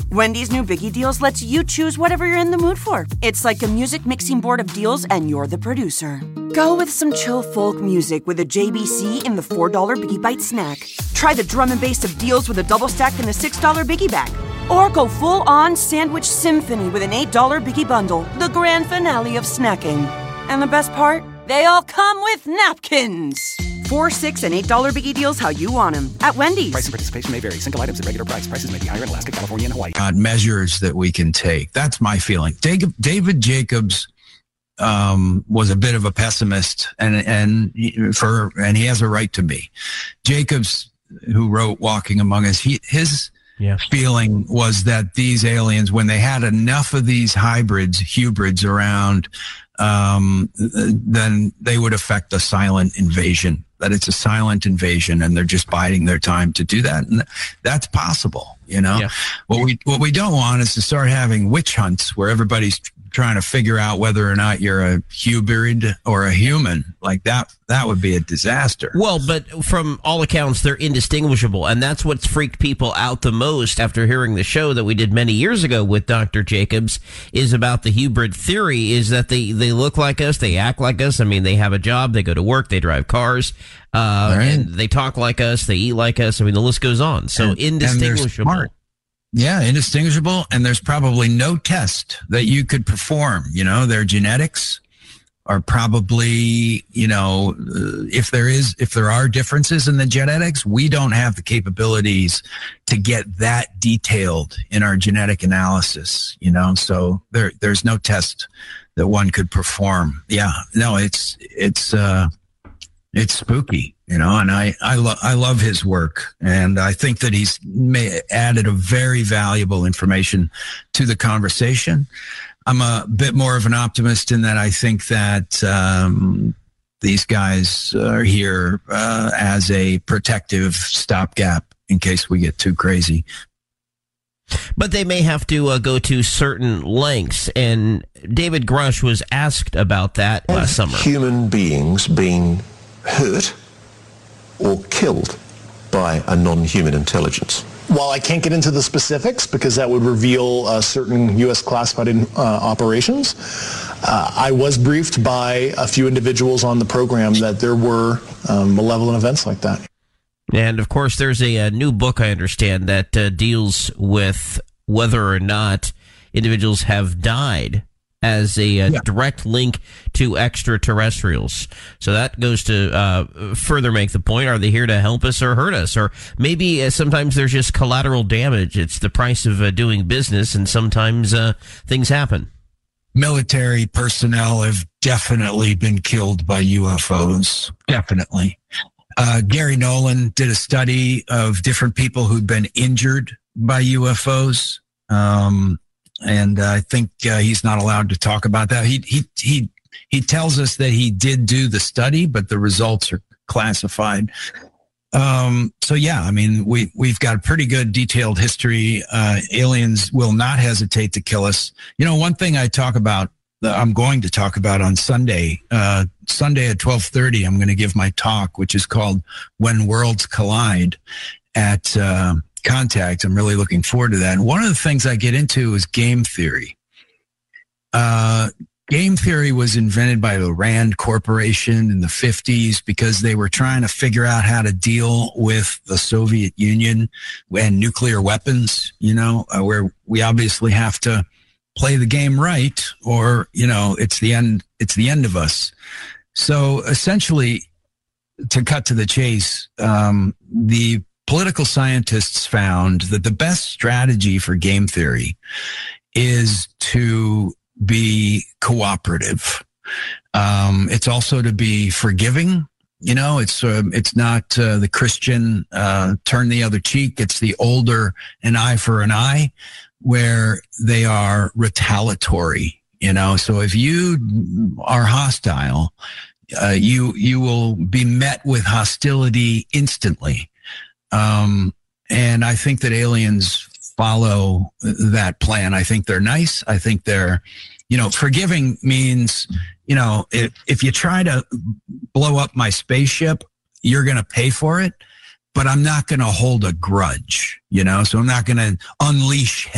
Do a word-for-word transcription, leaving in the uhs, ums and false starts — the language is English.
Wendy's new Biggie Deals lets you choose whatever you're in the mood for. It's like a music mixing board of deals, and you're the producer. Go with some chill folk music with a J B C in the four dollar Biggie Bite snack. Try the drum and bass of deals with a double stack in the six dollar Biggie Bag. Or go full-on sandwich symphony with an eight dollar Biggie Bundle, the grand finale of snacking. And the best part? They all come with napkins. Four, six, and eight dollar Biggie Deals how you want them at Wendy's. Price and participation may vary. Single items at regular price. Prices may be higher in Alaska, California, and Hawaii. Uh, measures that we can take. That's my feeling. David, David Jacobs um, was a bit of a pessimist, and and for and he has a right to be. Jacobs, who wrote "Walking Among Us," he his yeah. feeling was that these aliens, when they had enough of these hybrids, hybrids around, um, then they would affect a silent invasion. That it's a silent invasion, and they're just biding their time to do that, and that's possible. You know, yeah. what we what we don't want is to start having witch hunts where everybody's trying to figure out whether or not you're a hybrid or a human. Like that, that would be a disaster. Well, but from all accounts, they're indistinguishable, and that's what's freaked people out the most after hearing the show that we did many years ago with Doctor Jacobs, is about the hybrid theory, is that they, they look like us, they act like us. I mean, they have a job, they go to work, they drive cars, uh, right. and they talk like us, they eat like us. I mean, the list goes on. So and, indistinguishable. And Yeah, indistinguishable, and there's probably no test that you could perform. You know, their genetics are probably, you know, uh, if there is, if there are differences in the genetics, we don't have the capabilities to get that detailed in our genetic analysis. You know, so there, there's no test that one could perform. Yeah, no, it's it's uh, it's spooky. You know, and I, I, lo- I love his work, and I think that he's may- added a very valuable information to the conversation. I'm a bit more of an optimist in that I think that um, these guys are here uh, as a protective stopgap in case we get too crazy. But they may have to uh, go to certain lengths, and David Grush was asked about that last summer. Human beings being hurt or killed by a non-human intelligence? While I can't get into the specifics because that would reveal uh, certain U S classified uh, operations, uh, I was briefed by a few individuals on the program that there were um, malevolent events like that. And, of course, there's a, a new book, I understand, that uh, deals with whether or not individuals have died as a uh, yeah. direct link to extraterrestrials. So that goes to uh, further make the point, are they here to help us or hurt us? Or maybe uh, sometimes there's just collateral damage. It's the price of uh, doing business, and sometimes uh, things happen. Military personnel have definitely been killed by U F Os. Definitely. Uh, Gary Nolan did a study of different people who'd been injured by U F Os. Um, And uh, I think uh, he's not allowed to talk about that. He he he he tells us that he did do the study, but the results are classified. Um, so yeah, I mean, we we've got a pretty good detailed history. Uh, aliens will not hesitate to kill us. You know, one thing I talk about, uh, I'm going to talk about on Sunday. Uh, Sunday at twelve thirty, I'm going to give my talk, which is called "When Worlds Collide" at. Uh, Contact. I'm really looking forward to that. And one of the things I get into is game theory. Uh, game theory was invented by the Rand Corporation in the fifties because they were trying to figure out how to deal with the Soviet Union and nuclear weapons, you know, uh, where we obviously have to play the game right, or, you know, it's the end, it's the end of us. So essentially, to cut to the chase, um, the political scientists found that the best strategy for game theory is to be cooperative. Um, it's also to be forgiving. You know, it's uh, it's not uh, the Christian uh, turn the other cheek. It's the older an eye for an eye, where they are retaliatory. You know, so if you are hostile, uh, you you will be met with hostility instantly. Um, and I think that aliens follow that plan. I think they're nice. I think they're, you know, forgiving means, you know, if, if you try to blow up my spaceship, you're going to pay for it, but I'm not going to hold a grudge, you know, so I'm not going to unleash